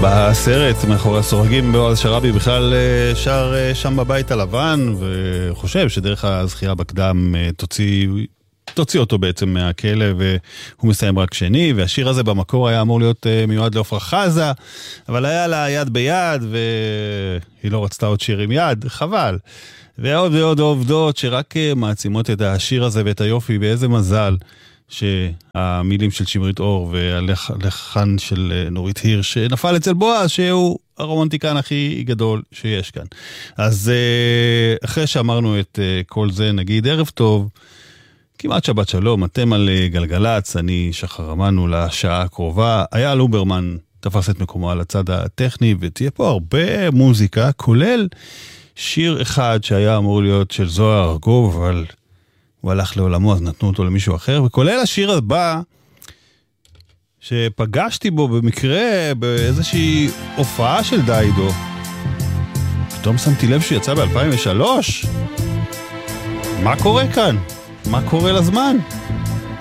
בסרט מאחורי הסורגים בועז שרעבי בכלל שר שם בבית הלבן, וחושב שדרך הזכייה בקדם תוציא אותו בעצם מהכלא, והוא מסיים רק שני, והשיר הזה במקור היה אמור להיות מיועד לעופרה חזה, אבל היה לה יד ביד, והיא לא רצתה עוד שיר עם יד, חבל. ועוד ועוד עובדות שרק מעצימות את השיר הזה ואת היופי, באיזה מזל שהמילים של שמרית אור והלחן של נורית הירש נפל אצל בועז, שהוא הרומנטיקן הכי גדול שיש כאן. אז אחרי שאמרנו את כל זה, נגיד ערב טוב, כמעט שבת שלום, אתם על גלגלץ, אני שחר אמנו לשעה הקרובה, אייל אוברמן תפס את מקומו על הצד הטכני, ותהיה פה הרבה מוזיקה, כולל שיר אחד שהיה אמור להיות של זוהר ארגוב, אבל הוא הלך לעולמו, אז נתנו אותו למישהו אחר, וכולל השיר הבא, שפגשתי בו במקרה באיזושהי הופעה של דיידו. פתאום שמתי לב שיצא ב-2003. מה קורה כאן? מה קורה לזמן?